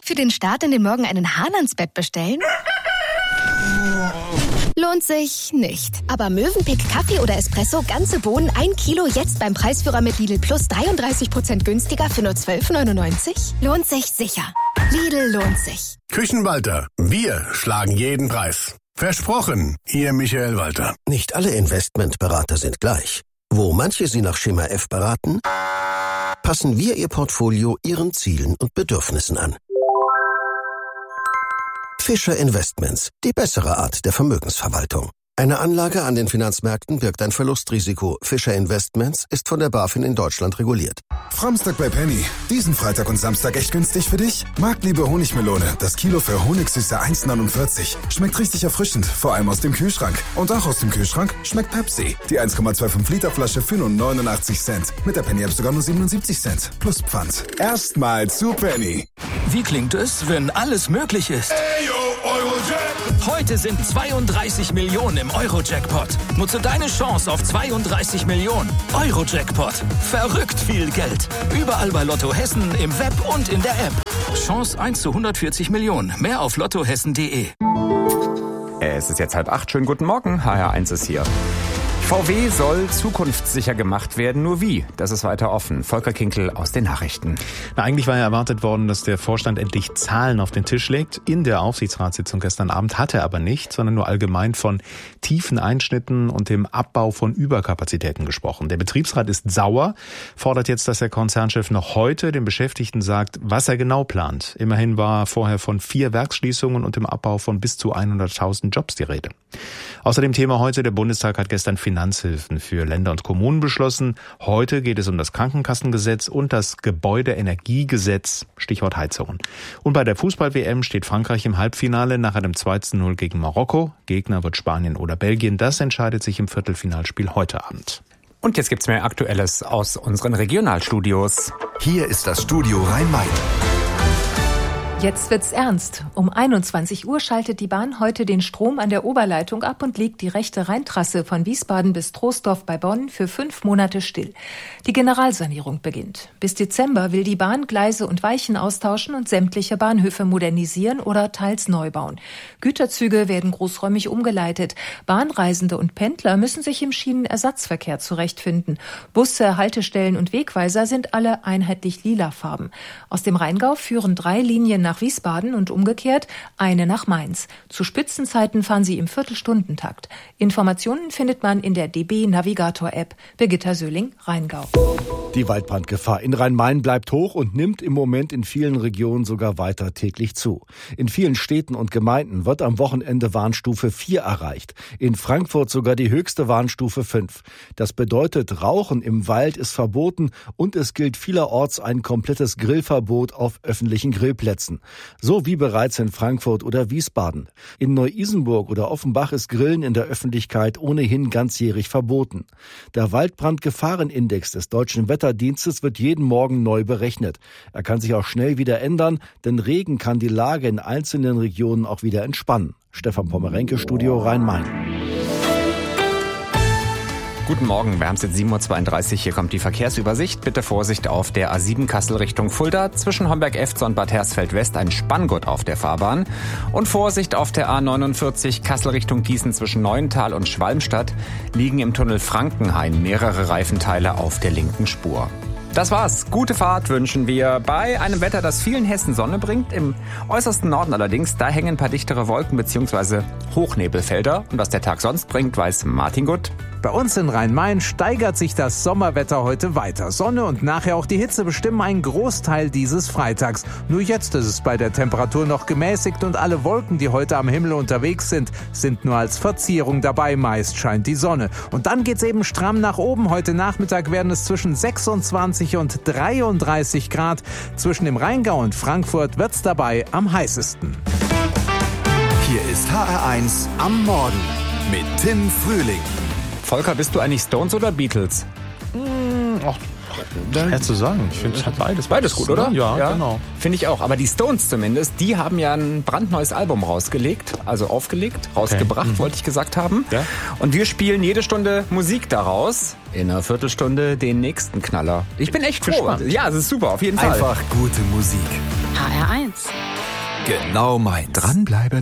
Für den Start in den Morgen einen Hahn ans Bett bestellen? Lohnt sich nicht. Aber Mövenpick Kaffee oder Espresso, ganze Bohnen, 1 Kilo, jetzt beim Preisführer mit Lidl Plus 33% günstiger für nur 12,99? Lohnt sich sicher. Lidl lohnt sich. Küchenwalter, wir schlagen jeden Preis. Versprochen, Ihr Michael Walter. Nicht alle Investmentberater sind gleich. Wo manche Sie nach Schema F beraten, passen wir Ihr Portfolio Ihren Zielen und Bedürfnissen an. Fischer Investments, die bessere Art der Vermögensverwaltung. Eine Anlage an den Finanzmärkten birgt ein Verlustrisiko. Fischer Investments ist von der BaFin in Deutschland reguliert. Framstag bei Penny. Diesen Freitag und Samstag echt günstig für dich? Marktliebe Honigmelone. Das Kilo für Honigsüße 1,49. Schmeckt richtig erfrischend, vor allem aus dem Kühlschrank. Und auch aus dem Kühlschrank schmeckt Pepsi. Die 1,25 Liter Flasche für nur 89 Cent. Mit der Penny App sogar nur 77 Cent. Plus Pfand. Erstmal zu Penny. Wie klingt es, wenn alles möglich ist? Eyo, Eurojack! Heute sind 32 Millionen im Euro-Jackpot. Nutze deine Chance auf 32 Millionen. Euro-Jackpot. Verrückt viel Geld. Überall bei Lotto Hessen, im Web und in der App. Chance 1 zu 140 Millionen. Mehr auf lottohessen.de. Es ist jetzt 7:30. Schönen guten Morgen. HR1 ist hier. VW soll zukunftssicher gemacht werden, nur wie? Das ist weiter offen. Volker Kinkel aus den Nachrichten. Eigentlich war ja erwartet worden, dass der Vorstand endlich Zahlen auf den Tisch legt. In der Aufsichtsratssitzung gestern Abend hat er aber nicht, sondern nur allgemein von tiefen Einschnitten und dem Abbau von Überkapazitäten gesprochen. Der Betriebsrat ist sauer, fordert jetzt, dass der Konzernchef noch heute den Beschäftigten sagt, was er genau plant. Immerhin war vorher von 4 Werksschließungen und dem Abbau von bis zu 100.000 Jobs die Rede. Außerdem Thema heute, der Bundestag hat gestern Finanzhilfen für Länder und Kommunen beschlossen. Heute geht es um das Krankenkassengesetz und das Gebäudeenergiegesetz, Stichwort Heizungen. Und bei der Fußball-WM steht Frankreich im Halbfinale nach einem 2:0 gegen Marokko. Gegner wird Spanien oder Belgien. Das entscheidet sich im Viertelfinalspiel heute Abend. Und jetzt gibt's mehr Aktuelles aus unseren Regionalstudios. Hier ist das Studio Rhein-Main. Jetzt wird's ernst. Um 21 Uhr schaltet die Bahn heute den Strom an der Oberleitung ab und legt die rechte Rheintrasse von Wiesbaden bis Troisdorf bei Bonn für 5 Monate still. Die Generalsanierung beginnt. Bis Dezember will die Bahn Gleise und Weichen austauschen und sämtliche Bahnhöfe modernisieren oder teils neu bauen. Güterzüge werden großräumig umgeleitet. Bahnreisende und Pendler müssen sich im Schienenersatzverkehr zurechtfinden. Busse, Haltestellen und Wegweiser sind alle einheitlich lilafarben. Aus dem Rheingau führen 3 Linien nach Wiesbaden und umgekehrt, eine nach Mainz. Zu Spitzenzeiten fahren sie im Viertelstundentakt. Informationen findet man in der DB Navigator App. Birgitta Söhling, Rheingau. Die Waldbrandgefahr in Rhein-Main bleibt hoch und nimmt im Moment in vielen Regionen sogar weiter täglich zu. In vielen Städten und Gemeinden wird am Wochenende Warnstufe 4 erreicht. In Frankfurt sogar die höchste Warnstufe 5. Das bedeutet, Rauchen im Wald ist verboten und es gilt vielerorts ein komplettes Grillverbot auf öffentlichen Grillplätzen. So wie bereits in Frankfurt oder Wiesbaden. In Neu-Isenburg oder Offenbach ist Grillen in der Öffentlichkeit ohnehin ganzjährig verboten. Der Waldbrandgefahrenindex des Deutschen Wetterdienstes wird jeden Morgen neu berechnet. Er kann sich auch schnell wieder ändern, denn Regen kann die Lage in einzelnen Regionen auch wieder entspannen. Stefan Pommerenke, Studio Rhein-Main. Guten Morgen, wir haben es jetzt 7:32 Uhr, hier kommt die Verkehrsübersicht. Bitte Vorsicht auf der A7 Kassel Richtung Fulda. Zwischen Homberg-Efze und Bad Hersfeld-West ein Spanngurt auf der Fahrbahn. Und Vorsicht auf der A49 Kassel Richtung Gießen zwischen Neuental und Schwalmstadt liegen im Tunnel Frankenhain mehrere Reifenteile auf der linken Spur. Das war's. Gute Fahrt wünschen wir bei einem Wetter, das vielen Hessen Sonne bringt. Im äußersten Norden allerdings, da hängen ein paar dichtere Wolken bzw. Hochnebelfelder. Und was der Tag sonst bringt, weiß Martin Gutt. Bei uns in Rhein-Main steigert sich das Sommerwetter heute weiter. Sonne und nachher auch die Hitze bestimmen einen Großteil dieses Freitags. Nur jetzt ist es bei der Temperatur noch gemäßigt und alle Wolken, die heute am Himmel unterwegs sind nur als Verzierung dabei. Meist scheint die Sonne. Und dann geht's eben stramm nach oben. Heute Nachmittag werden es zwischen 26 und 33 Grad. Zwischen dem Rheingau und Frankfurt wird's dabei am heißesten. Hier ist HR1 am Morgen mit Tim Frühling. Volker, bist du eigentlich Stones oder Beatles? Schwer zu sagen. Ich finde, es hat Beides gut, oder? Ja, genau. Finde ich auch. Aber die Stones zumindest, die haben ja ein brandneues Album rausgebracht, wollte ich gesagt haben. Ja. Und wir spielen jede Stunde Musik daraus. In einer Viertelstunde den nächsten Knaller. Ich bin echt froh. Gespannt. Ja, es ist super, auf jeden Fall. Einfach gute Musik. HR1. Genau meins. Dranbleiben.